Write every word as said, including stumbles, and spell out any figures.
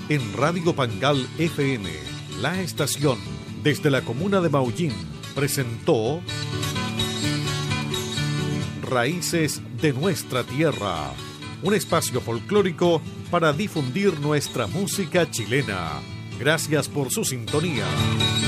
en Radio Pangal F M, la estación desde la comuna de Maullín, presentó Raíces de nuestra tierra, un espacio folclórico para difundir nuestra música chilena. Gracias por su sintonía.